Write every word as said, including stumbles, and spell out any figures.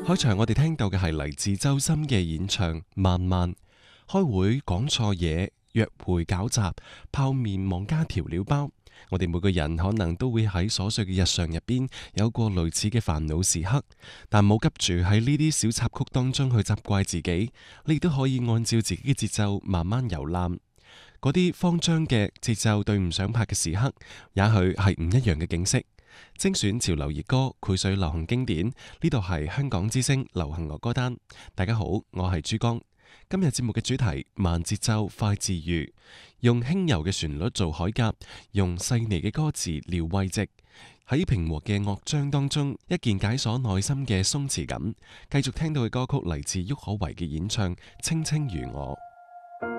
開場我哋聽到嘅係嚟自周深嘅演唱《慢慢》。開會講錯嘢，約會搞砸，泡麵忘加調料包。我哋每個人可能都會喺瑣碎嘅日常入邊有過類似嘅煩惱時刻，但冇急住喺呢啲小插曲當中去責怪自己，你亦都可以按照自己嘅節奏慢慢遊覽。嗰啲慌張嘅節奏對唔上拍嘅時刻，也許係唔一樣嘅景色。精選潮流熱歌，膾炙流行經典，呢度係香港之聲流行樂歌單。大家好，我係珠江。今日節目嘅主題慢節奏快治愈，用輕柔嘅旋律做鎧甲，用細膩嘅歌詞療慰藉。喺平和嘅樂章當中，一件解鎖內心嘅鬆弛感。繼續聽到嘅歌曲嚟自郁可唯嘅演唱《卿卿如我》。